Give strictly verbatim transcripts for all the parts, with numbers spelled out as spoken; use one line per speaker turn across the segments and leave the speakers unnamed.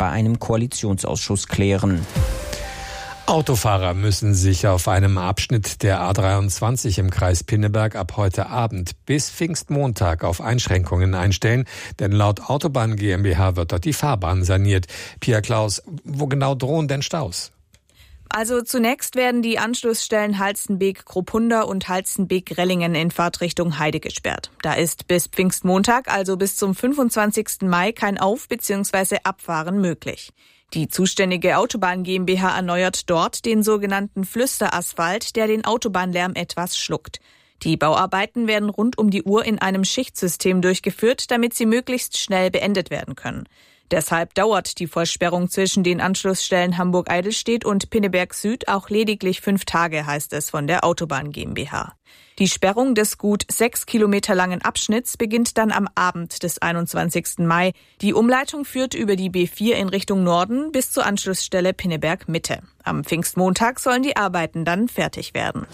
bei einem Koalitionsausschuss klären.
Autofahrer müssen sich auf einem Abschnitt der A dreiundzwanzig im Kreis Pinneberg ab heute Abend bis Pfingstmontag auf Einschränkungen einstellen, denn laut Autobahn GmbH wird dort die Fahrbahn saniert. Pia Klaus, wo genau drohen denn Staus?
Also zunächst werden die Anschlussstellen Halstenbek-Kropunda und Halstenbek-Rellingen in Fahrtrichtung Heide gesperrt. Da ist bis Pfingstmontag, also bis zum fünfundzwanzigsten Mai, kein Auf- bzw. Abfahren möglich. Die zuständige Autobahn GmbH erneuert dort den sogenannten Flüsterasphalt, der den Autobahnlärm etwas schluckt. Die Bauarbeiten werden rund um die Uhr in einem Schichtsystem durchgeführt, damit sie möglichst schnell beendet werden können. Deshalb dauert die Vollsperrung zwischen den Anschlussstellen Hamburg-Eidelstedt und Pinneberg Süd auch lediglich fünf Tage, heißt es von der Autobahn GmbH. Die Sperrung des gut sechs Kilometer langen Abschnitts beginnt dann am Abend des einundzwanzigsten Mai. Die Umleitung führt über die B vier in Richtung Norden bis zur Anschlussstelle Pinneberg Mitte. Am Pfingstmontag sollen die Arbeiten dann fertig werden.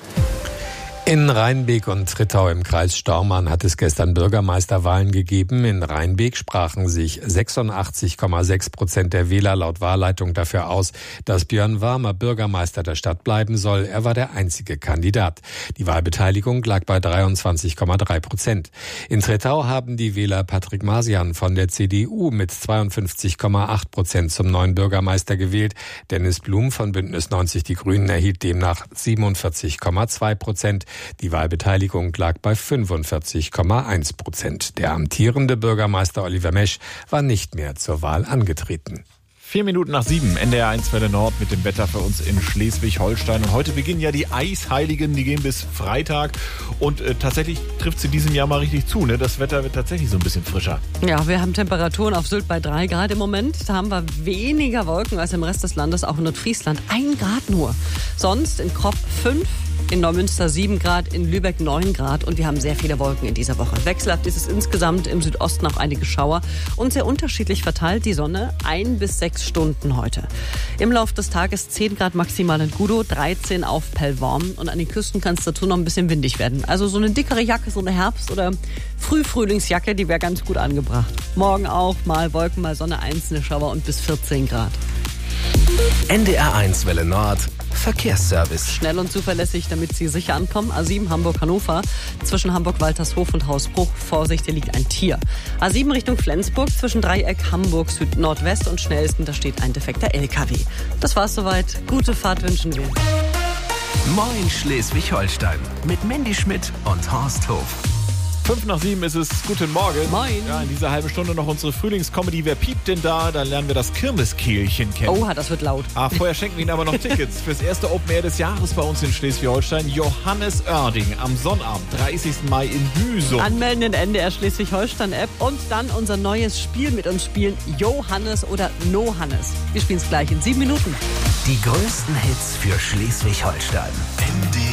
In Rheinbek und Trittau im Kreis Stormarn hat es gestern Bürgermeisterwahlen gegeben. In Rheinbek sprachen sich sechsundachtzig Komma sechs Prozent der Wähler laut Wahlleitung dafür aus, dass Björn Warmer Bürgermeister der Stadt bleiben soll. Er war der einzige Kandidat. Die Wahlbeteiligung lag bei dreiundzwanzig Komma drei Prozent. In Trittau haben die Wähler Patrick Masian von der C D U mit zweiundfünfzig Komma acht Prozent zum neuen Bürgermeister gewählt. Dennis Blum von Bündnis neunzig Die Grünen erhielt demnach siebenundvierzig Komma zwei Prozent. Die Wahlbeteiligung lag bei fünfundvierzig Komma eins Prozent. Der amtierende Bürgermeister Oliver Mesch war nicht mehr zur Wahl angetreten.
Vier Minuten nach sieben, N D R eins Welle Nord mit dem Wetter für uns in Schleswig-Holstein. Und heute beginnen ja die Eisheiligen, die gehen bis Freitag. Und äh, tatsächlich trifft es in diesem Jahr mal richtig zu. Ne? Das Wetter wird tatsächlich so ein bisschen frischer.
Ja, wir haben Temperaturen auf Sylt bei drei Grad im Moment. Da haben wir weniger Wolken als im Rest des Landes, auch in Nordfriesland. Ein Grad nur. Sonst in Kropp fünf. In Neumünster sieben Grad, in Lübeck neun Grad und wir haben sehr viele Wolken in dieser Woche. Wechselhaft ist es insgesamt, im Südosten auch einige Schauer und sehr unterschiedlich verteilt die Sonne, ein bis sechs Stunden heute. Im Laufe des Tages zehn Grad maximal in Gudow, dreizehn auf Pellworm und an den Küsten kann es dazu noch ein bisschen windig werden. Also so eine dickere Jacke, so eine Herbst- oder Frühfrühlingsjacke, die wäre ganz gut angebracht. Morgen auch mal Wolken, mal Sonne, einzelne Schauer und bis vierzehn Grad.
N D R eins Welle Nord Verkehrsservice.
Schnell und zuverlässig, damit Sie sicher ankommen. A sieben Hamburg-Hannover, zwischen Hamburg-Waltershof und Hausbruch. Vorsicht, hier liegt ein Tier. A sieben Richtung Flensburg, zwischen Dreieck Hamburg Süd-Nordwest und schnellsten, da steht ein defekter L K W. Das war's soweit. Gute Fahrt wünschen wir.
Moin Schleswig-Holstein mit Mandy Schmidt und Horst Hof.
Fünf nach sieben ist es. Guten Morgen.
Moin.
Ja, in dieser halben Stunde noch unsere Frühlingscomedy. Wer piept denn da? Da lernen wir das Kirmeskehlchen kennen.
Oha, das wird laut.
Ah, vorher schenken wir Ihnen aber noch Tickets fürs erste Open Air des Jahres bei uns in Schleswig-Holstein. Johannes Oerding am Sonnabend, dreißigsten Mai in Hüsum.
Anmelden in N D R Schleswig-Holstein-App und dann unser neues Spiel mit uns spielen. Johannes oder No-Hannes. Wir spielen es gleich in sieben Minuten.
Die größten Hits für Schleswig-Holstein.
N D